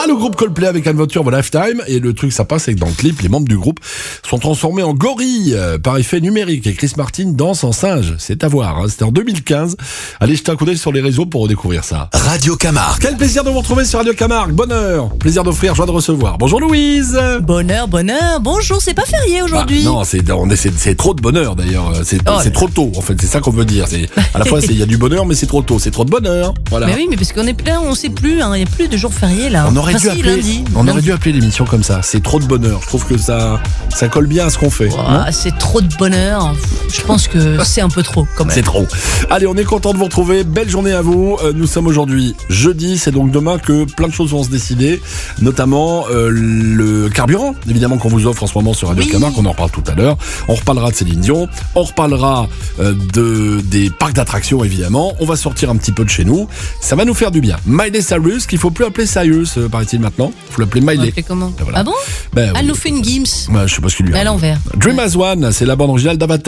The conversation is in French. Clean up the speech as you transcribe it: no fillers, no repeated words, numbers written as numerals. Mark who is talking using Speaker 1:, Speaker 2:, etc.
Speaker 1: le groupe Coldplay avec Adventure of a Lifetime. Et le truc sympa, c'est que dans le clip, les membres du groupe sont transformés en gorilles par effet numérique. Et Chris Martin danse en singe. C'est à voir, hein. C'était en 2015. Allez jeter un coup d'œil sur les réseaux pour redécouvrir ça.
Speaker 2: Radio Camargue.
Speaker 1: Quel plaisir de vous retrouver sur Radio Camargue. Bonheur. Plaisir d'offrir, joie de recevoir. Bonjour Louise.
Speaker 3: Bonheur. Bonjour, c'est pas férié aujourd'hui.
Speaker 1: Non, c'est trop de bonheur d'ailleurs. C'est trop tôt en fait. C'est ça qu'on veut dire. À la fois, il y a du bonheur, mais c'est trop tôt. C'est trop de bonheur. Voilà.
Speaker 3: Mais oui, mais parce qu'on est là, on sait plus. Il n'y a plus de jours fériés là.
Speaker 1: On aurait dû appeler l'émission comme ça. C'est trop de bonheur. Je trouve que ça colle bien à ce qu'on fait.
Speaker 3: C'est trop de bonheur. Je pense que c'est un peu trop quand même.
Speaker 1: C'est trop. Allez, on est content de vous retrouver. Belle journée à vous. Nous sommes aujourd'hui jeudi. C'est donc demain que plein de choses vont se décider, notamment le carburant, évidemment, qu'on vous offre en ce moment sur Radio Camargue. On en reparle tout à l'heure. On reparlera de Céline Dion. On reparlera des parcs d'attractions, évidemment. On va sortir un petit peu de chez nous. Ça va nous faire du bien. Miley Cyrus, qu'il faut plus appeler Cyrus, paraît-il maintenant. Il faut l'appeler Miley.
Speaker 3: On va l'appeler comment ?
Speaker 1: Voilà.
Speaker 3: Ah bon ? Elle nous fait une Gims.
Speaker 1: Je sais pas ce qu'il lui a.
Speaker 3: À l'envers.
Speaker 1: Dream as One, c'est la bande originale d'Avatar.